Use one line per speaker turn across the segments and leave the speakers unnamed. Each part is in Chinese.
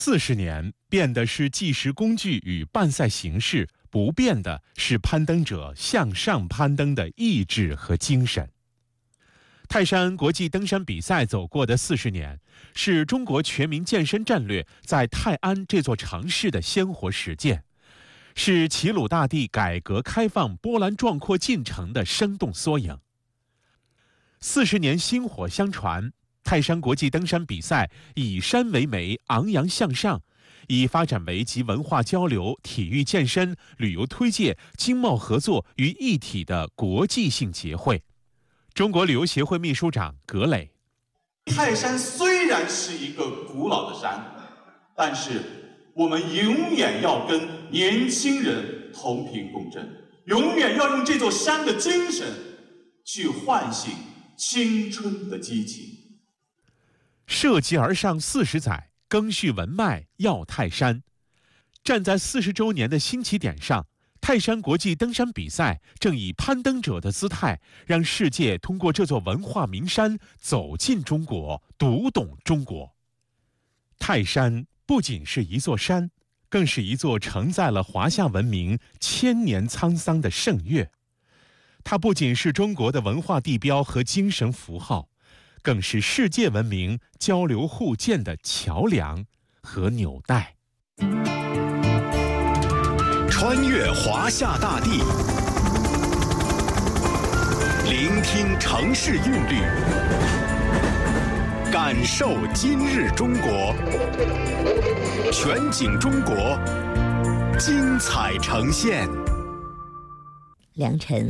40年，变的是计时工具与办赛形式，不变的是攀登者向上攀登的意志和精神。泰山国际登山比赛走过的40年，是中国全民健身战略在泰安这座城市的鲜活实践，是齐鲁大地改革开放波澜壮阔进程的生动缩影。40年薪火相传，泰山国际登山比赛以山为媒，昂扬向上，以发展为集文化交流、体育健身、旅游推介、经贸合作于一体的国际性节会。中国旅游协会秘书长葛磊：
泰山虽然是一个古老的山，但是我们永远要跟年轻人同频共振，永远要用这座山的精神去唤醒青春的激情。
涉级而上40载，赓续文脉耀泰山。站在40周年的新起点上，泰山国际登山比赛正以攀登者的姿态，让世界通过这座文化名山走进中国，读懂中国。泰山不仅是一座山，更是一座承载了华夏文明千年沧桑的盛岳。它不仅是中国的文化地标和精神符号，更是世界文明交流互鉴的桥梁和纽带。
穿越华夏大地，聆听城市韵律，感受今日中国。全景中国，精彩呈现。
良辰，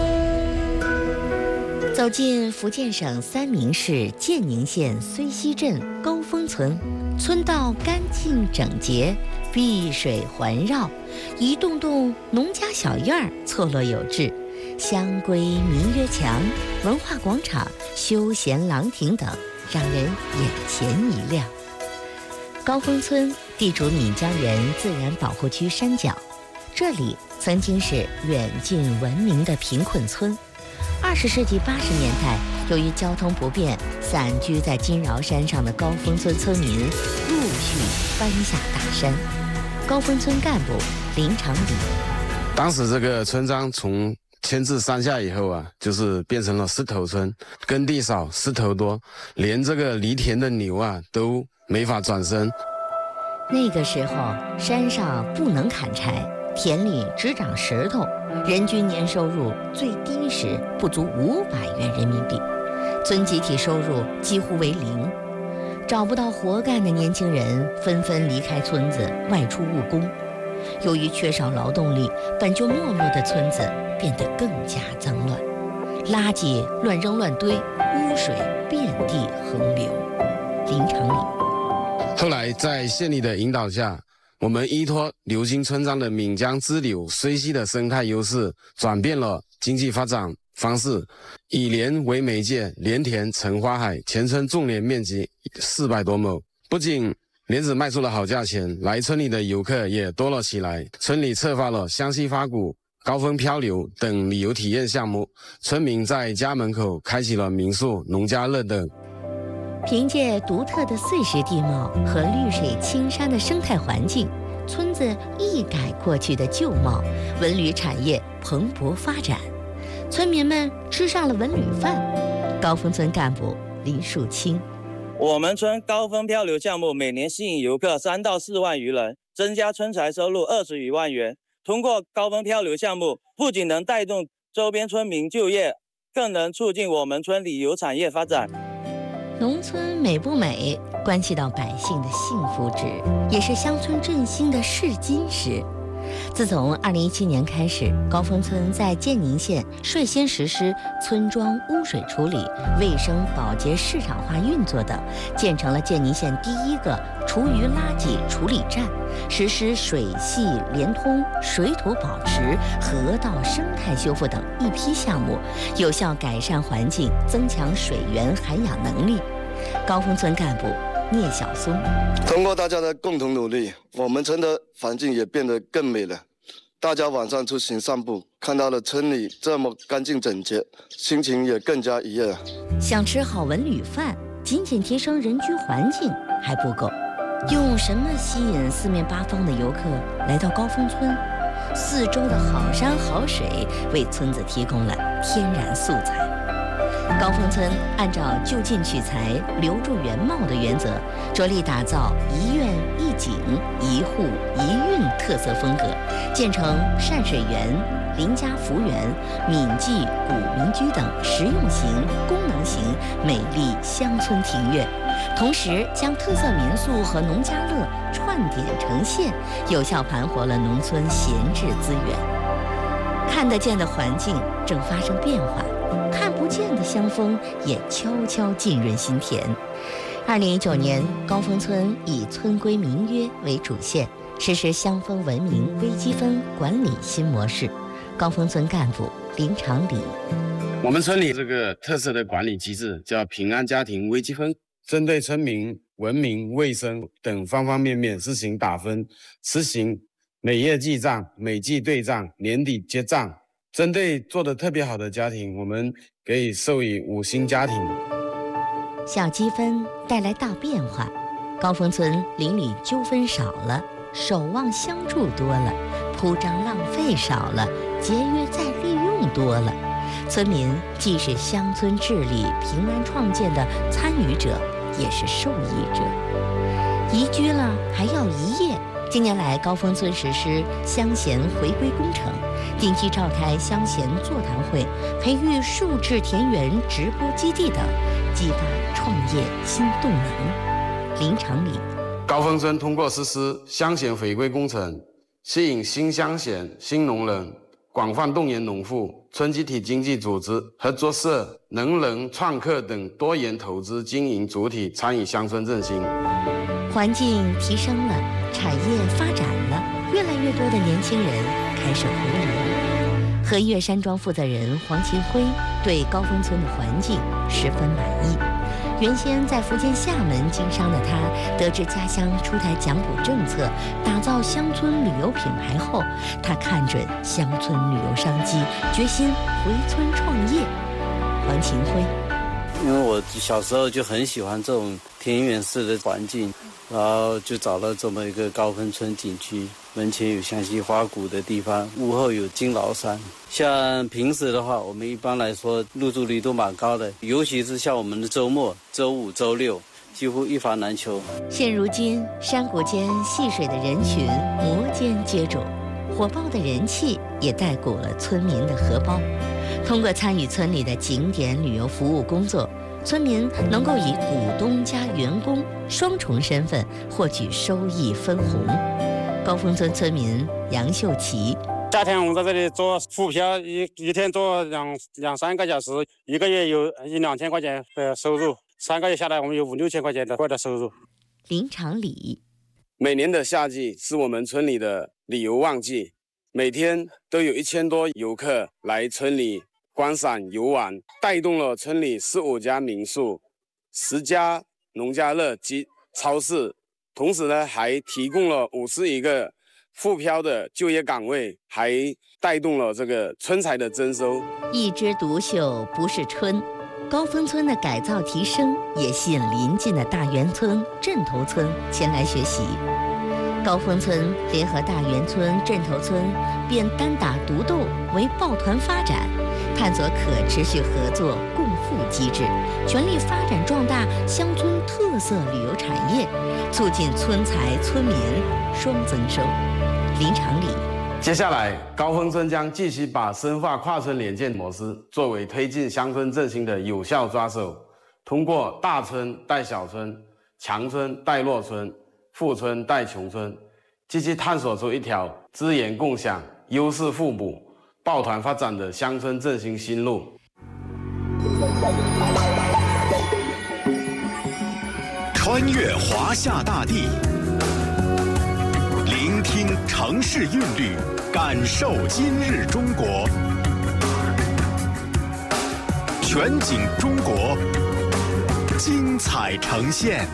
走进福建省三明市建宁县睢溪镇高峰村，村道干净整洁，碧水环绕，一栋栋农家小院儿错落有致，香闺明月墙、文化广场、休闲廊亭等，让人眼前一亮。高峰村地处闽江源自然保护区山脚，这里曾经是远近闻名的贫困村。20世纪80年代，由于交通不便，散居在金饶山上的高峰村村民陆续搬下大山。高峰村干部林长礼：
当时这个村庄从迁至山下以后啊，就是变成了石头村，耕地少，石头多，连这个犁田的牛啊都没法转身。
那个时候，山上不能砍柴，田里只长石头，人均年收入最低时不足500元人民币，村集体收入几乎为0。找不到活干的年轻人纷纷离开村子，外出务工。由于缺少劳动力，本就没落的村子变得更加脏乱，垃圾乱扔乱堆，污水遍地横流。林长礼：
后来在县里的引导下，我们依托流经村庄的闽江支流睢溪的生态优势，转变了经济发展方式，以莲为媒介，莲田成花海，全村种莲面积400多亩。不仅莲子卖出了好价钱，来村里的游客也多了起来。村里策划了湘西发谷、高峰漂流等旅游体验项目，村民在家门口开启了民宿、农家乐等。
凭借独特的碎石地貌和绿水青山的生态环境，村子一改过去的旧貌，文旅产业蓬勃发展，村民们吃上了文旅饭。高峰村干部林树清：
我们村高峰漂流项目每年吸引游客3到4万余人，增加村财收入20余万元。通过高峰漂流项目，不仅能带动周边村民就业，更能促进我们村旅游产业发展。
农村美不美，关系到百姓的幸福值，也是乡村振兴的试金石。自从2017年开始，高峰村在建宁县率先实施村庄污水处理、卫生保洁市场化运作等，建成了建宁县第一个厨余垃圾处理站，实施水系连通、水土保持、河道生态修复等一批项目，有效改善环境，增强水源涵养能力。高峰村干部聂小松：
通过大家的共同努力，我们村的环境也变得更美了。大家晚上出行散步，看到了村里这么干净整洁，心情也更加愉悦了。
想吃好文旅饭，仅仅提升人居环境还不够， 用什么吸引四面八方的游客来到高峰村？四周的好山好水为村子提供了天然素材。高峰村按照就近取材、留住原貌的原则，着力打造一院一景、一户一韵特色风格，建成善水园、邻家福园、闽记古民居等实用型、功能型美丽乡村庭院，同时将特色民宿和农家乐串点呈现，有效盘活了农村闲置资源。看得见的环境正发生变化，看不见的乡风也悄悄浸润心田。2019年，高峰村以村规民约为主线，实施乡风文明微积分管理新模式。高峰村干部林长礼：
我们村里这个特色的管理机制叫平安家庭微积分，针对村民文明、卫生等方方面面实行打分，实行每月记账、每季对账、年底结账。针对做得特别好的家庭，我们给予授予5星家庭。
小积分带来大变化，高峰村邻里纠纷少了，守望相助多了，铺张浪费少了，节约再利用多了。村民既是乡村治理平安创建的参与者，也是受益者。移居了还要移业。近年来，高峰村实施乡贤回归工程，定期召开乡贤座谈会，培育数字田园直播基地等，激发创业新动能。林长礼：
高峰村通过实施乡贤回归工程，吸引新乡贤、新农人，广泛动员农户、村集体经济组织、合作社、能人、创客等多元投资经营主体参与乡村振兴。
环境提升了，产业发展了，越来越多的年轻人开始回流。和岳山庄负责人黄勤辉对高峰村的环境十分满意。原先在福建厦门经商的他，得知家乡出台奖补政策，打造乡村旅游品牌后，他看准乡村旅游商机，决心回村创业。黄勤辉：
因为我小时候就很喜欢这种田园式的环境，然后就找了这么一个高峰村景区，门前有湘西花鼓的地方，屋后有金崂山。像平时的话，我们一般来说入住率都蛮高的，尤其是像我们的周末、周五、周六，几乎一房难求。
现如今，山谷间戏水的人群摩肩接踵，火爆的人气也带鼓了村民的荷包。通过参与村里的景点旅游服务工作，村民能够以股东加员工双重身份获取收益分红。高峰村村民杨秀琪：
夏天我们在这里做副票，一天做两三个小时，一个月有1-2千块钱的收入，3个月下来我们有5-6千块钱的收入。
林长礼：
每年的夏季是我们村里的旅游旺季，每天都有1000多游客来村里观赏游玩，带动了村里15家民宿、10家农家乐及超市，同时呢还提供了51个副漂的就业岗位，还带动了这个村才的增收。
一枝独秀不是春，高峰村的改造提升也吸引邻近的大源村、镇头村前来学习。高峰村联合大源村、镇头村变单打独斗为抱团发展，探索可持续合作共富机制，全力发展壮大乡村特色旅游产业，促进村才村民双增收。林长礼：
接下来，高峰村将继续把深化跨村联建模式作为推进乡村振兴的有效抓手，通过大村带小村、强村带弱村、富村带穷村，积极探索出一条资源共享、优势互补、抱团发展的乡村振兴新路。
穿越华夏大地，聆听城市韵律，感受今日中国。全景中国，精彩呈现。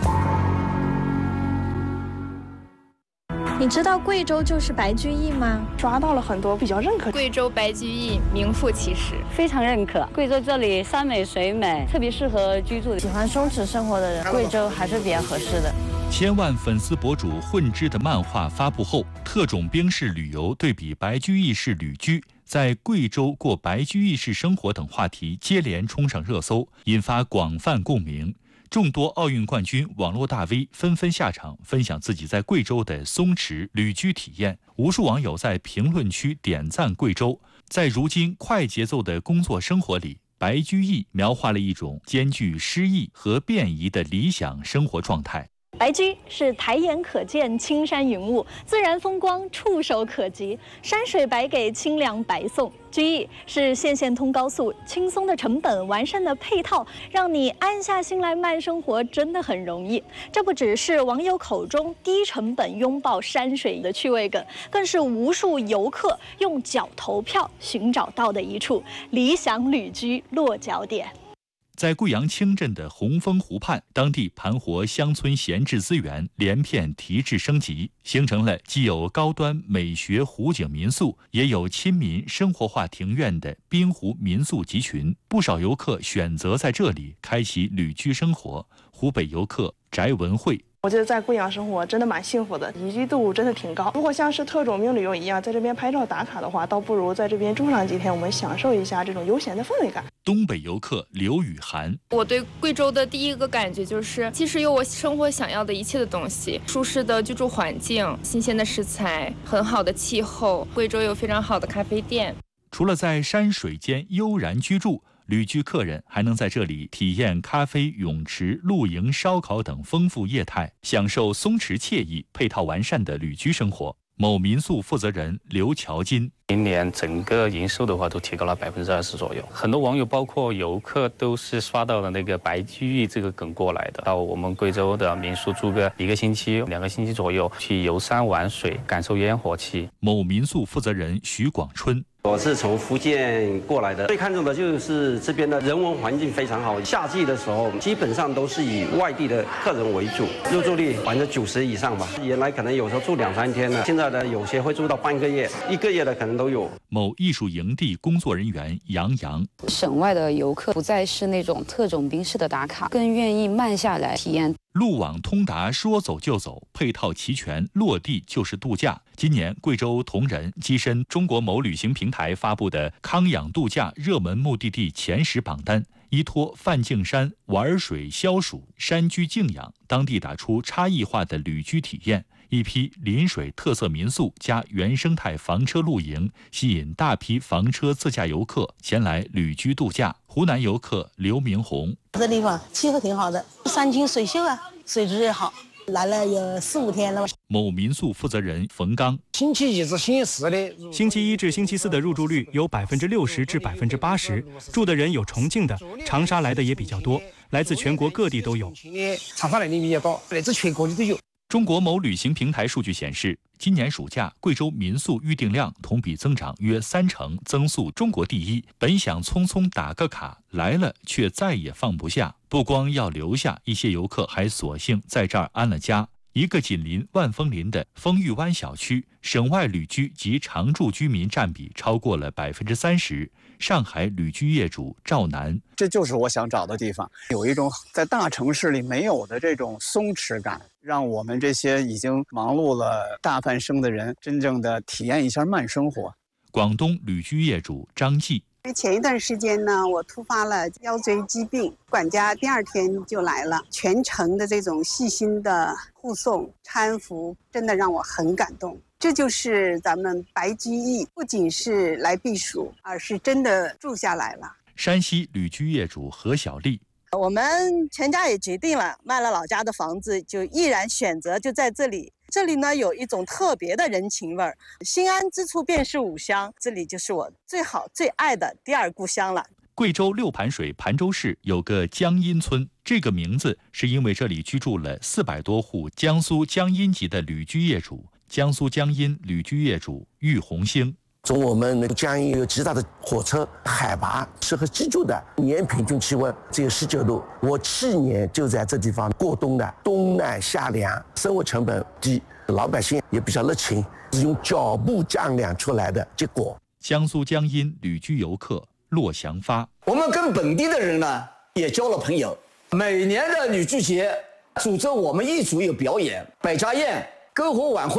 你知道贵州就是白居易吗？
抓到了很多比较认可。
贵州白居易名副其实，
非常认可。贵州这里山美水美，特别适合居住。
喜欢松弛生活的人，贵州还是比较合适的。
1000万粉丝博主混之的漫画发布后，特种兵式旅游对比白居易式旅居，在贵州过白居易式生活等话题接连冲上热搜，引发广泛共鸣。众多奥运冠军、网络大 V 纷纷下场分享自己在贵州的松弛旅居体验，无数网友在评论区点赞贵州。在如今快节奏的工作生活里，白居易描画了一种兼具诗意和便宜的理想生活状态。
白居是抬眼可见青山云雾，自然风光触手可及，山水白给，清凉白送。居易是线线通高速，轻松的成本，完善的配套，让你安下心来慢生活真的很容易。这不只是网友口中低成本拥抱山水的趣味梗，更是无数游客用脚投票寻找到的一处理想旅居落脚点。
在贵阳清镇的红枫湖畔，当地盘活乡村闲置资源，连片提质升级，形成了既有高端美学湖景民宿，也有亲民生活化庭院的滨湖民宿集群。不少游客选择在这里开启旅居生活。湖北游客翟文慧。
我觉得在贵阳生活真的蛮幸福的，宜居度真的挺高。如果像是特种兵旅游一样，在这边拍照打卡的话，倒不如在这边住上几天，我们享受一下这种悠闲的氛围感。
东北游客刘雨涵，
我对贵州的第一个感觉就是，其实有我生活想要的一切的东西：舒适的居住环境、新鲜的食材、很好的气候。贵州有非常好的咖啡店。
除了在山水间悠然居住，旅居客人还能在这里体验咖啡、泳池、露营、烧烤等丰富业态，享受松弛惬意、配套完善的旅居生活。某民宿负责人刘乔金，
今年整个营收的话都提高了20%左右。很多网友包括游客都是刷到了那个白居易这个梗过来的，到我们贵州的民宿住个1个星期、2个星期左右，去游山玩水，感受烟火气。
某民宿负责人徐广春。
我是从福建过来的，最看重的就是这边的人文环境非常好。夏季的时候，基本上都是以外地的客人为主，入住率90%以上吧。原来可能有时候住2、3天呢，现在呢有些会住到半个月、1个月的可能都有。
某艺术营地工作人员杨洋，
省外的游客不再是那种特种兵式的打卡，更愿意慢下来体验。
路网通达，说走就走，配套齐全，落地就是度假。今年贵州铜仁跻身中国某旅行平台发布的康养度假热门目的地前10榜单，依托梵净山玩水消暑、山居静养，当地打出差异化的旅居体验。一批临水特色民宿加原生态房车露营，吸引大批房车自驾游客前来旅居度假。湖南游客刘明红，
这地方气候挺好的，山清水秀啊，水质也好，来了有4、5天了。
某民宿负责人冯刚，
星期1至星期4的，
星期1至星期4的入住率有60%至80%，住的人有重庆的、长沙来的也比较多，来自全国各地都有。
长沙来的比较多，来自全国的都有。
中国某旅行平台数据显示，今年暑假贵州民宿预订量同比增长约30%，增速中国第一。本想匆匆打个卡，来了却再也放不下。不光要留下，一些游客还索性在这儿安了家。一个紧邻万丰林的丰裕湾小区，省外旅居及常住居民占比超过了30%。上海旅居业主赵楠，
这就是我想找的地方，有一种在大城市里没有的这种松弛感，让我们这些已经忙碌了大半生的人，真正的体验一下慢生活。
广东旅居业主张继，
前一段时间呢，我突发了腰椎疾病，管家第2天就来了，全程的这种细心的护送搀扶，真的让我很感动。这就是咱们白居易，不仅是来避暑，而是真的住下来了。
山西旅居业主何小丽，
我们全家也决定了，卖了老家的房子，就毅然选择就在这里。这里呢有一种特别的人情味儿，心安之处便是吾乡，这里就是我最好最爱的第2故乡了。
贵州六盘水盘州市有个江阴村，这个名字是因为这里居住了400多户江苏江阴籍的旅居业主。江苏江阴旅居业主郁红星，
从我们那个江阴有极大的火车，海拔适合居住的，年平均气温只有19度。我7年就在这地方过冬的，冬暖夏凉，生活成本低，老百姓也比较热情，是用脚步丈量出来的结果。
江苏江阴旅居游客骆祥发，
我们跟本地的人呢也交了朋友，每年的旅居节
诅咒我们一族有表演，百家宴、篝火晚会。